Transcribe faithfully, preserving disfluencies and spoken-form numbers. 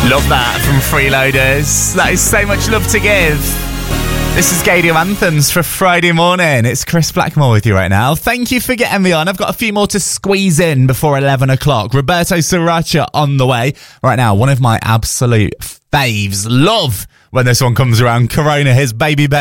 Love that from Freeloaders. That is so much love to give. This is Gadio Anthems for Friday morning. It's Chris Blackmore with you right now. Thank you for getting me on. I've got a few more to squeeze in before eleven o'clock. Roberto Sriracha on the way. Right now, one of my absolute faves. Love when this one comes around. Corona, his Baby Baby.